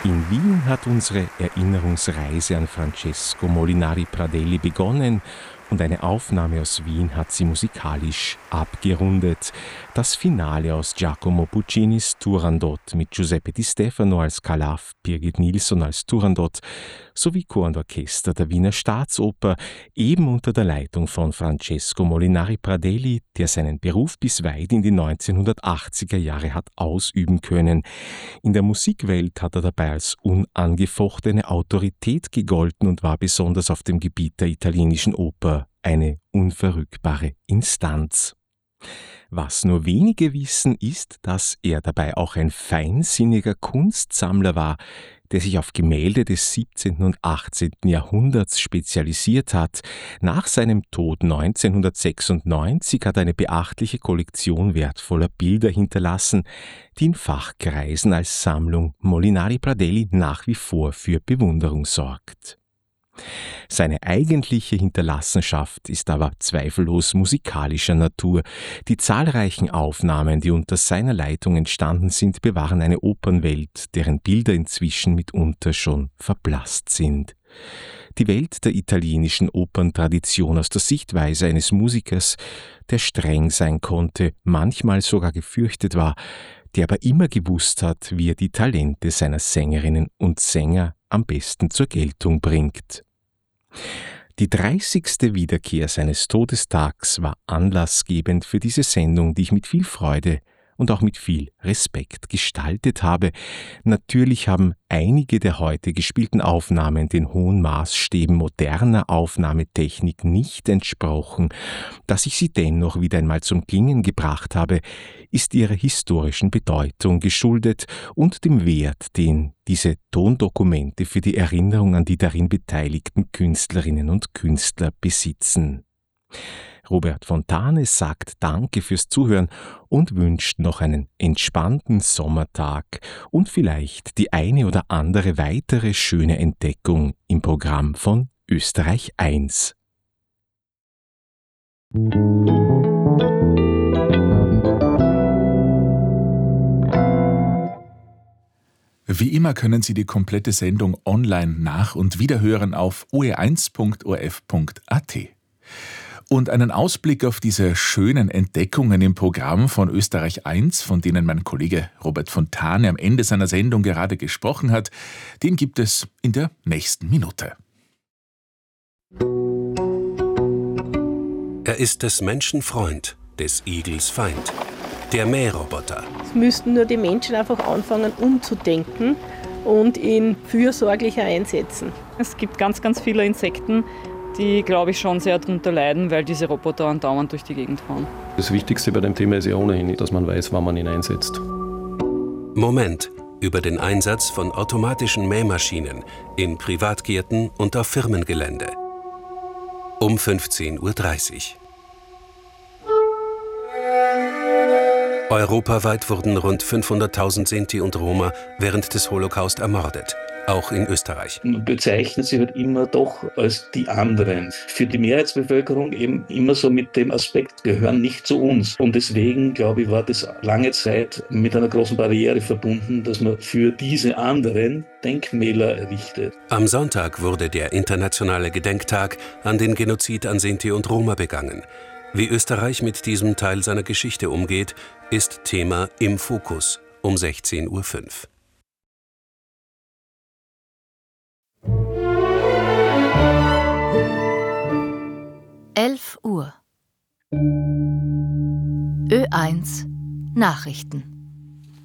In Wien hat unsere Erinnerungsreise an Francesco Molinari Pradelli begonnen und eine Aufnahme aus Wien hat sie musikalisch abgerundet. Das Finale aus Giacomo Puccinis Turandot mit Giuseppe Di Stefano als Calaf, Birgit Nilsson als Turandot sowie Chor und Orchester der Wiener Staatsoper, eben unter der Leitung von Francesco Molinari Pradelli, der seinen Beruf bis weit in die 1980er Jahre hat ausüben können. In der Musikwelt hat er dabei als unangefochtene Autorität gegolten und war besonders auf dem Gebiet der italienischen Oper eine unverrückbare Instanz. Was nur wenige wissen, ist, dass er dabei auch ein feinsinniger Kunstsammler war, der sich auf Gemälde des 17. und 18. Jahrhunderts spezialisiert hat. Nach seinem Tod 1996 hat er eine beachtliche Kollektion wertvoller Bilder hinterlassen, die in Fachkreisen als Sammlung Molinari Pradelli nach wie vor für Bewunderung sorgt. Seine eigentliche Hinterlassenschaft ist aber zweifellos musikalischer Natur. Die zahlreichen Aufnahmen, die unter seiner Leitung entstanden sind, bewahren eine Opernwelt, deren Bilder inzwischen mitunter schon verblasst sind. Die Welt der italienischen Operntradition aus der Sichtweise eines Musikers, der streng sein konnte, manchmal sogar gefürchtet war, der aber immer gewusst hat, wie er die Talente seiner Sängerinnen und Sänger am besten zur Geltung bringt. Die 30. Wiederkehr seines Todestags war anlassgebend für diese Sendung, die ich mit viel Freude und auch mit viel Respekt gestaltet habe. Natürlich haben einige der heute gespielten Aufnahmen den hohen Maßstäben moderner Aufnahmetechnik nicht entsprochen. Dass ich sie dennoch wieder einmal zum Klingen gebracht habe, ist ihrer historischen Bedeutung geschuldet und dem Wert, den diese Tondokumente für die Erinnerung an die darin beteiligten Künstlerinnen und Künstler besitzen. Robert Fontane sagt Danke fürs Zuhören und wünscht noch einen entspannten Sommertag und vielleicht die eine oder andere weitere schöne Entdeckung im Programm von Österreich 1. Wie immer können Sie die komplette Sendung online nach- und wiederhören auf oe1.orf.at. Und einen Ausblick auf diese schönen Entdeckungen im Programm von Österreich 1, von denen mein Kollege Robert Fontane am Ende seiner Sendung gerade gesprochen hat, den gibt es in der nächsten Minute. Er ist des Menschen Freund, des Igels Feind. Der Mähroboter. Es müssten nur die Menschen einfach anfangen, umzudenken und ihn fürsorglicher einsetzen. Es gibt ganz, ganz viele Insekten, die, glaube ich, schon sehr darunter leiden, weil diese Roboter andauernd durch die Gegend fahren. Das Wichtigste bei dem Thema ist ja ohnehin, dass man weiß, wann man ihn einsetzt. Moment über den Einsatz von automatischen Mähmaschinen in Privatgärten und auf Firmengelände. Um 15:30 Uhr. Europaweit wurden rund 500.000 Sinti und Roma während des Holocaust ermordet. Auch in Österreich. Man bezeichnet sie halt immer doch als die anderen. Für die Mehrheitsbevölkerung eben immer so mit dem Aspekt, gehören nicht zu uns. Und deswegen, glaube ich, war das lange Zeit mit einer großen Barriere verbunden, dass man für diese anderen Denkmäler errichtet. Am Sonntag wurde der internationale Gedenktag an den Genozid an Sinti und Roma begangen. Wie Österreich mit diesem Teil seiner Geschichte umgeht, ist Thema im Fokus um 16:05 Uhr. 11 Uhr. Ö1 Nachrichten.